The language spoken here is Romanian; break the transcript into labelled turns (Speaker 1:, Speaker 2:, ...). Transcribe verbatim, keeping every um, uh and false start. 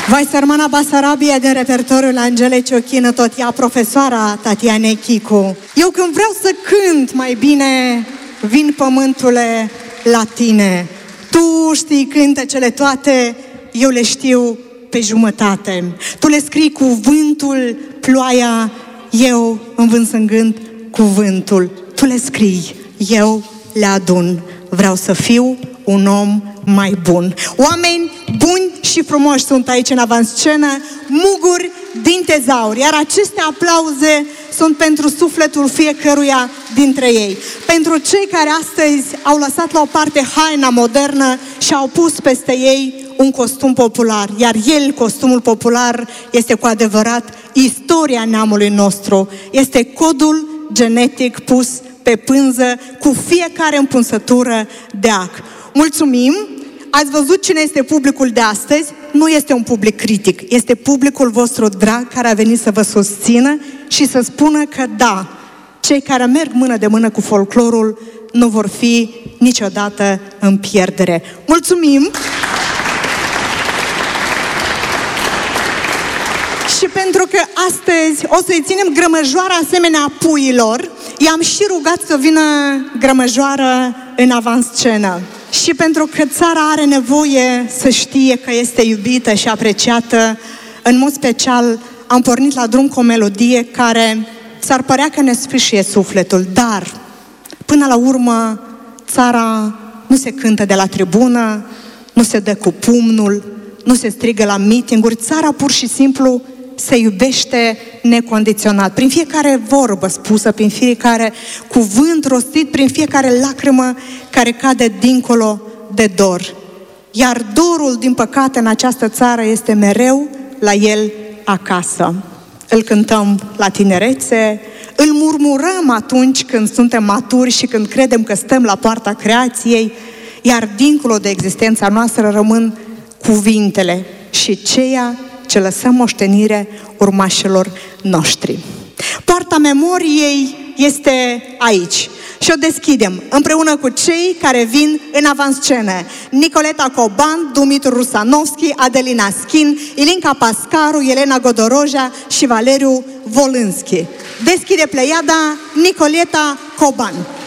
Speaker 1: Vai Sărmana Basarabia din repertoriul Angelei Ciochină, tot ea profesoara Tatiane Chicu. Eu când vreau să cânt mai bine, vin pământule la tine. Tu știi cântecele toate, eu le știu pe jumătate. Tu le scrii cuvântul, ploaia, eu îmi vâns în gând cuvântul. Tu le scrii, eu le adun. Vreau să fiu un om mai bun. Oameni buni și frumoși sunt aici în avanscenă, muguri din tezauri, iar aceste aplauze sunt pentru sufletul fiecăruia dintre ei. Pentru cei care astăzi au lăsat la o parte haina modernă și au pus peste ei un costum popular, iar el, costumul popular, este cu adevărat istoria neamului nostru, este codul genetic pus pe pânză cu fiecare împunsătură de ac. Mulțumim! Ați văzut cine este publicul de astăzi? Nu este un public critic, este publicul vostru drag care a venit să vă susțină și să spună că da, cei care merg mână de mână cu folclorul nu vor fi niciodată în pierdere. Mulțumim! Și pentru că astăzi o să-i ținem grămăjoara asemenea puiilor, i-am și rugat să vină grămăjoară în avanscenă. Și pentru că țara are nevoie să știe că este iubită și apreciată, în mod special am pornit la drum cu o melodie care s-ar părea că ne sfâșie sufletul, dar până la urmă țara nu se cântă de la tribună, nu se dă cu pumnul, nu se strigă la mitinguri, țara pur și simplu se iubește necondiționat, prin fiecare vorbă spusă, prin fiecare cuvânt rostit, prin fiecare lacrimă care cade dincolo de dor. Iar dorul, din păcate, în această țară este mereu la el acasă. Îl cântăm la tinerețe, îl murmurăm atunci când suntem maturi și când credem că stăm la poarta creației, iar dincolo de existența noastră rămân cuvintele și ceea ce lăsăm moștenire urmașilor noștri. Poarta memoriei este aici și o deschidem împreună cu cei care vin în avanscenă. Nicoleta Coban, Dumitru Rusanovski, Adelina Schin, Ilinca Pascaru, Elena Godoroja și Valeriu Volânski. Deschide pleiada Nicoleta Coban.